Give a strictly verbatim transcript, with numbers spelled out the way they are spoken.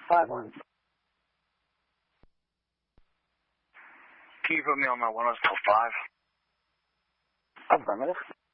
five one. Can you put me on my one oh still five? Affirmative.